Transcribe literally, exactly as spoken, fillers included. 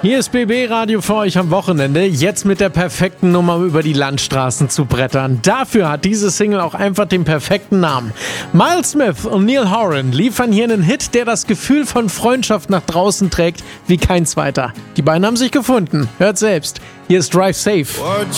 Hier ist B B Radio für euch am Wochenende, jetzt mit der perfekten Nummer, um über die Landstraßen zu brettern. Dafür hat diese Single auch einfach den perfekten Namen. Miles Smith und Neil Horan liefern hier einen Hit, der das Gefühl von Freundschaft nach draußen trägt wie kein zweiter. Die beiden haben sich gefunden. Hört selbst. Hier ist Drive Safe.